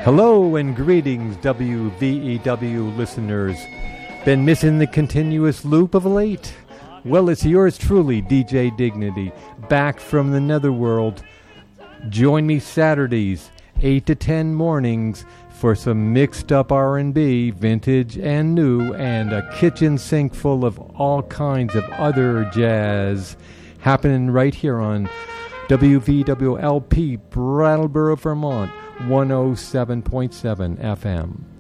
Hello and greetings, WVEW listeners. Been missing the continuous loop of late? Well, it's yours truly, DJ Dignity, back from the netherworld. Join me Saturdays, 8 to 10 mornings, for some mixed up R&B, vintage and new, and a kitchen sink full of all kinds of other jazz, happening right here on WVWLP, Brattleboro, Vermont, 107.7 FM.